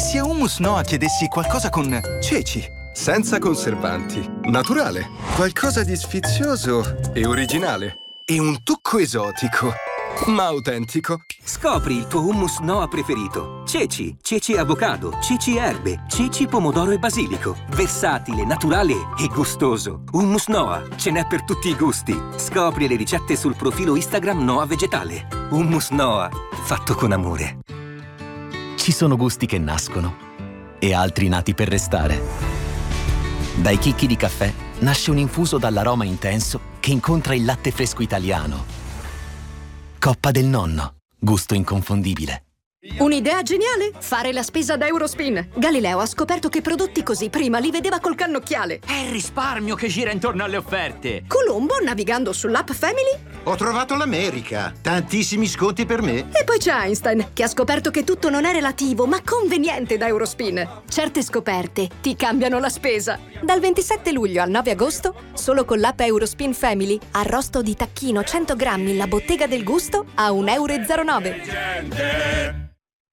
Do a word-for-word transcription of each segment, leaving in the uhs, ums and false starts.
se a Hummus Noah chiedessi qualcosa con ceci? Senza conservanti, naturale, qualcosa di sfizioso e originale. E un tocco esotico, ma autentico. Scopri il tuo hummus Noah preferito. Ceci, ceci avocado, ceci erbe, ceci pomodoro e basilico. Versatile, naturale e gustoso. Hummus Noah, ce n'è per tutti i gusti. Scopri le ricette sul profilo Instagram Noah Vegetale. Hummus Noah, fatto con amore. Ci sono gusti che nascono e altri nati per restare. Dai chicchi di caffè nasce un infuso dall'aroma intenso che incontra il latte fresco italiano. Coppa del nonno, gusto inconfondibile. Un'idea geniale? Fare la spesa da Eurospin. Galileo ha scoperto che prodotti così prima li vedeva col cannocchiale. È il risparmio che gira intorno alle offerte. Colombo, navigando sull'app Family, ho trovato l'America. Tantissimi sconti per me. E poi c'è Einstein, che ha scoperto che tutto non è relativo, ma conveniente da Eurospin. Certe scoperte ti cambiano la spesa. Dal ventisette luglio al nove agosto, solo con l'app Eurospin Family, arrosto di tacchino cento grammi La Bottega del Gusto a un euro e zero nove.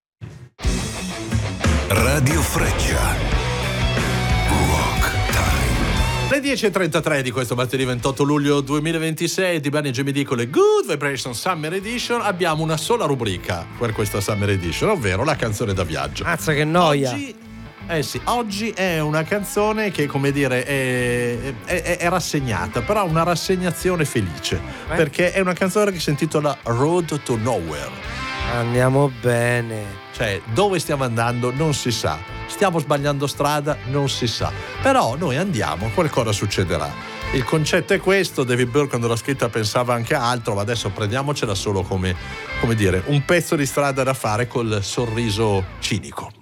Radio Freccia. Rock Time. Le dieci e trentatré di questo martedì ventotto luglio duemilaventisei di Benny Jimmy D con le Good Vibration Summer Edition. Abbiamo una sola rubrica per questa Summer Edition, ovvero la canzone da viaggio. Mazza che noia. Oggi, eh sì, oggi è una canzone che, come dire, è, è, è rassegnata, però una rassegnazione felice, eh? Perché è una canzone che si intitola Road to Nowhere. Andiamo bene. Cioè, dove stiamo andando non si sa. Stiamo sbagliando strada non si sa. Però noi andiamo, qualcosa succederà. Il concetto è questo. David Byrne quando l'ha scritta pensava anche a altro, ma adesso prendiamocela solo come, come dire, un pezzo di strada da fare col sorriso cinico.